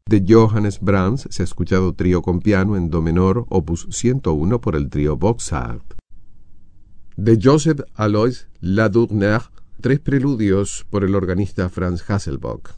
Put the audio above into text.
De Johannes Brahms se ha escuchado trío con piano en do menor, opus 101 por el trío Boxart. De Joseph Alois Ladurner, 3 preludios por el organista Franz Hasselbalch.